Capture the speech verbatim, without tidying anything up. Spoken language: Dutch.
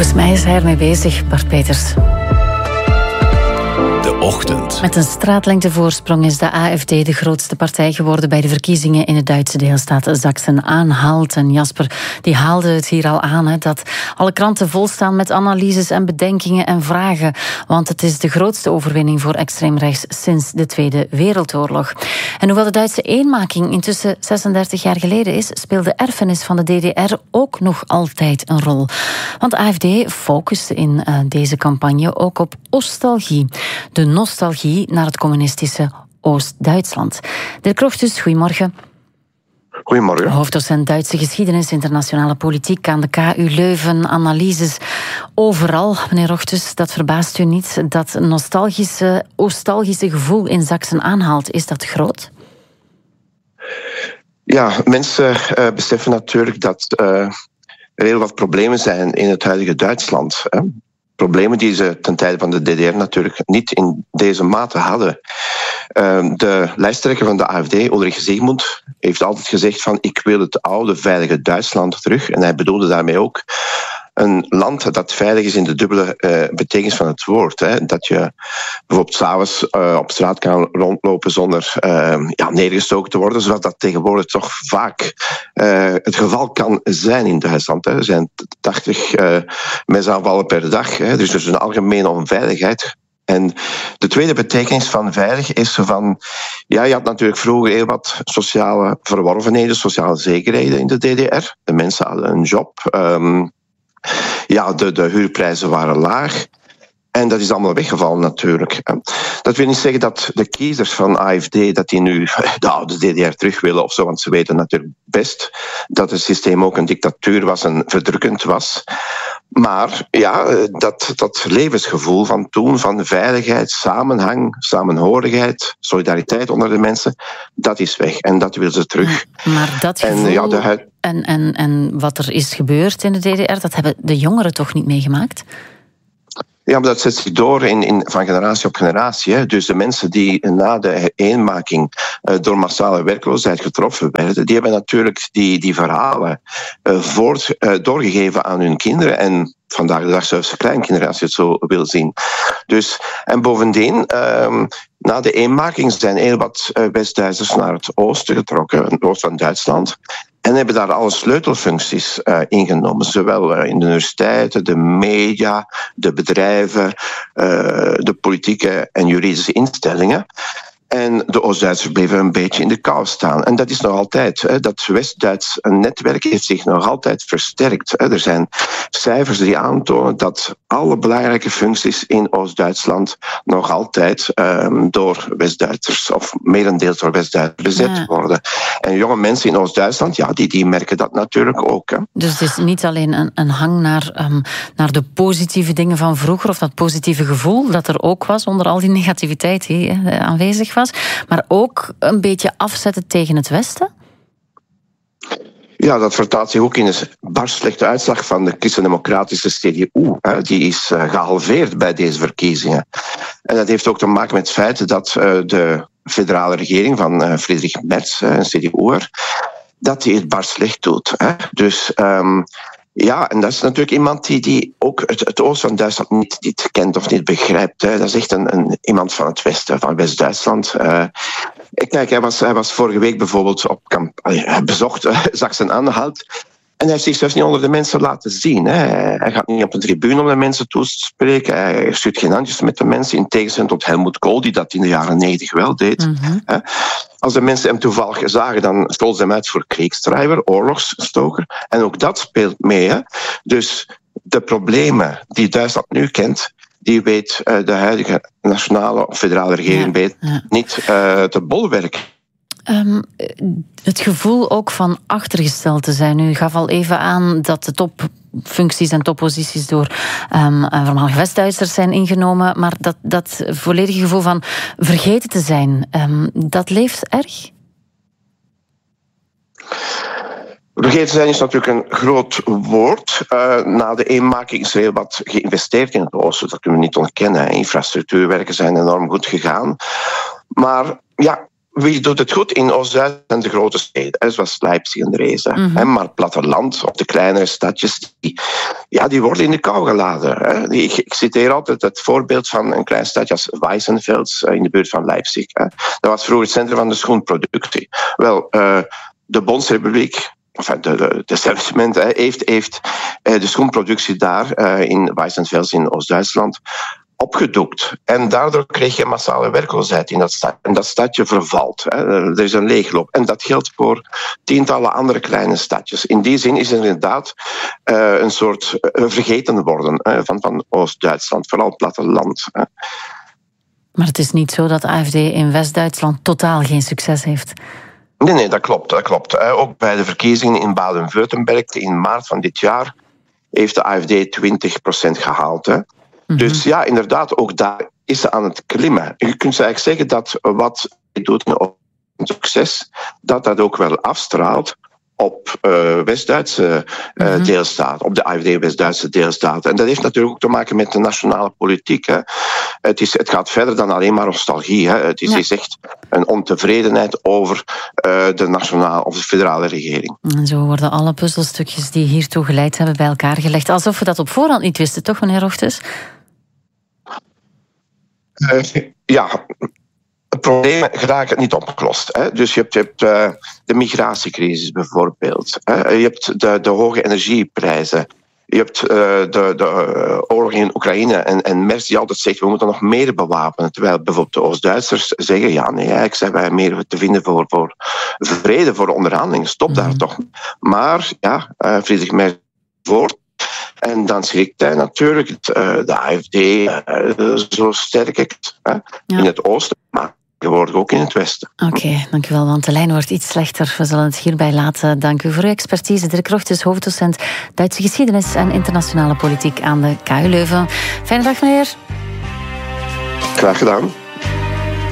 Volgens mij is hij ermee bezig, Bart Peters. De ochtend. Met een straatlengtevoorsprong is de A F D de grootste partij geworden bij de verkiezingen in de Duitse deelstaat Sachsen-Anhalt. En Jasper, die haalde het hier al aan, hè, dat alle kranten vol staan met analyses en bedenkingen en vragen. Want het is de grootste overwinning voor extreemrechts sinds de Tweede Wereldoorlog. En hoewel de Duitse eenmaking intussen zesendertig jaar geleden is, speelt de erfenis van de D D R ook nog altijd een rol. Want de A F D focuste in uh, deze campagne ook op nostalgie. De nostalgie naar het communistische Oost-Duitsland. Dirk Rochtus, goedemorgen. Goedemorgen. Hoofddocent Duitse geschiedenis, internationale politiek aan de K U Leuven, analyses overal. Meneer Rochtus, dat verbaast u niet, dat nostalgische, nostalgische gevoel in Sachsen-Anhalt, is dat groot? Ja, mensen uh, beseffen natuurlijk dat uh, er heel wat problemen zijn in het huidige Duitsland. Hè. Problemen die ze ten tijde van de D D R natuurlijk niet in deze mate hadden. De lijsttrekker van de A F D, Ulrich Siegmund, heeft altijd gezegd van ik wil het oude, veilige Duitsland terug. En hij bedoelde daarmee ook een land dat veilig is in de dubbele uh, betekenis van het woord. Hè. Dat je bijvoorbeeld s'avonds uh, op straat kan rondlopen zonder uh, ja, neergestoken te worden, zoals dat tegenwoordig toch vaak uh, het geval kan zijn in Duitsland. Hè. Er zijn tachtig uh, mesaanvallen per dag. Hè. Dus er is een algemene onveiligheid. En de tweede betekenis van veilig is van... Ja, je had natuurlijk vroeger heel wat sociale verworvenheden, sociale zekerheden in de D D R. De mensen hadden een job. Um, ja, de, de huurprijzen waren laag. En dat is allemaal weggevallen natuurlijk. Dat wil niet zeggen dat de kiezers van A F D dat die nu de oude D D R terug willen of zo, want ze weten natuurlijk best dat het systeem ook een dictatuur was en verdrukkend was. Maar ja, dat, dat levensgevoel van toen, van veiligheid, samenhang, samenhorigheid, solidariteit onder de mensen, dat is weg en dat willen ze terug. Maar dat gevoel en, ja, de hu- en, en, en wat er is gebeurd in de D D R, dat hebben de jongeren toch niet meegemaakt? Ja, maar dat zet zich door in, in, van generatie op generatie. Hè. Dus de mensen die na de eenmaking uh, door massale werkloosheid getroffen werden, die hebben natuurlijk die, die verhalen uh, voort, uh, doorgegeven aan hun kinderen en vandaag de dag zelfs kleinkinderen, als je het zo wil zien. Dus, en bovendien, uh, na de eenmaking zijn heel wat uh, West-Duitsers naar het oosten getrokken, het oosten van Duitsland. En hebben daar alle sleutelfuncties uh, ingenomen. Zowel uh, in de universiteiten, de media, de bedrijven, uh, de politieke en juridische instellingen. En de Oost-Duitsers bleven een beetje in de kou staan. En dat is nog altijd. Hè, dat West-Duits netwerk heeft zich nog altijd versterkt. Hè. Er zijn cijfers die aantonen dat alle belangrijke functies in Oost-Duitsland nog altijd um, door West-Duitsers, of merendeels door West-Duitsers, bezet ja. worden. En jonge mensen in Oost-Duitsland, ja, die, die merken dat natuurlijk ook. Hè. Dus het is niet alleen een, een hang naar, um, naar de positieve dingen van vroeger, of dat positieve gevoel dat er ook was onder al die negativiteit die eh, aanwezig was, maar ook een beetje afzetten tegen het Westen? Ja, dat vertaalt zich ook in een bar slechte uitslag van de christendemocratische C D U. Die is gehalveerd bij deze verkiezingen. En dat heeft ook te maken met het feit dat de federale regering van Friedrich Merz, een C D U'er, dat die het bar slecht doet. Dus... Um, Ja, en dat is natuurlijk iemand die, die ook het, het oosten van Duitsland niet, niet kent of niet begrijpt. Hè. Dat is echt een, een, iemand van het westen, van West-Duitsland. Uh, kijk, hij was, hij was vorige week bijvoorbeeld op kamp, hij bezocht uh, Sachsen-Anhalt. En hij heeft zich zelfs niet onder de mensen laten zien. Hè. Hij gaat niet op de tribune om de mensen toe te spreken. Hij stuurt geen handjes met de mensen, in tegenstelling tot Helmut Kohl, die dat in de jaren negentig wel deed. Mm-hmm. Hè. Als de mensen hem toevallig zagen, dan scholden ze hem uit voor kriegstreiber, oorlogsstoker. En ook dat speelt mee. Hè. Dus de problemen die Duitsland nu kent, die weet uh, de huidige nationale of federale regering ja, weet ja. niet uh, te bolwerken. Um, het gevoel ook van achtergesteld te zijn. U gaf al even aan dat de topfuncties en topposities door um, voormalige West-Duitsers zijn ingenomen, maar dat, dat volledige gevoel van vergeten te zijn, um, dat leeft erg? Vergeten zijn is natuurlijk een groot woord. Uh, na de eenmaking is er heel wat geïnvesteerd in het oosten. Dat kunnen we niet ontkennen. Infrastructuurwerken zijn enorm goed gegaan. Maar ja, wie doet het goed in Oost-Duitsland en de grote steden, zoals Leipzig en Dresden. Mm-hmm. Maar het platteland, of de kleinere stadjes, die, ja, die worden in de kou geladen. Ik, ik citeer altijd het voorbeeld van een klein stadje als Weissenfels in de buurt van Leipzig. Dat was vroeger het centrum van de schoenproductie. Wel, uh, de Bondsrepubliek, enfin, de, de, de establishment, heeft, heeft de schoenproducctie daar in Weissenfels in Oost-Duitsland opgedoekt. En daardoor kreeg je massale werkloosheid in dat stad. En dat stadje vervalt. Hè. Er is een leegloop. En dat geldt voor tientallen andere kleine stadjes. In die zin is er inderdaad uh, een soort uh, vergeten worden uh, van, van Oost-Duitsland, vooral het platteland. Uh. Maar het is niet zo dat de A F D in West-Duitsland totaal geen succes heeft. Nee, nee, dat klopt. Dat klopt. Uh, ook bij de verkiezingen in Baden-Württemberg in maart van dit jaar heeft de A F D twintig procent gehaald. Hè. Mm-hmm. Dus ja, inderdaad, ook daar is ze aan het klimmen. Je kunt eigenlijk zeggen dat wat je doet op een succes, dat dat ook wel afstraalt op uh, West-Duitse uh, mm-hmm. deelstaat, op de A F D West-Duitse deelstaat. En dat heeft natuurlijk ook te maken met de nationale politiek. Hè. Het, is, het gaat verder dan alleen maar nostalgie. Hè. Het is, ja. is echt een ontevredenheid over uh, de nationale of de federale regering. En zo worden alle puzzelstukjes die hiertoe geleid hebben bij elkaar gelegd. Alsof we dat op voorhand niet wisten, toch, meneer Ochters? Uh, ja... Problemen geraken niet opgelost. Hè. Dus je hebt, je hebt uh, de migratiecrisis bijvoorbeeld. Hè. Je hebt de, de hoge energieprijzen. Je hebt uh, de, de uh, oorlog in Oekraïne en, en Merz die altijd zegt we moeten nog meer bewapenen. Terwijl bijvoorbeeld de Oost-Duitsers zeggen ja, nee, eigenlijk zijn wij meer te vinden voor, voor vrede, voor onderhandelingen. Stop mm-hmm. daar toch. Maar ja, uh, Friedrich Merz voort. En dan schrikt hij natuurlijk uh, de A F D uh, zo sterk uh, ja. in het oosten. Maar tegenwoordig ook in het westen. Oké, okay, dank u wel, want de lijn wordt iets slechter. We zullen het hierbij laten. Dank u voor uw expertise. Dirk Rochters, hoofddocent Duitse geschiedenis en internationale politiek aan de K U Leuven. Fijne dag, meneer. Graag gedaan.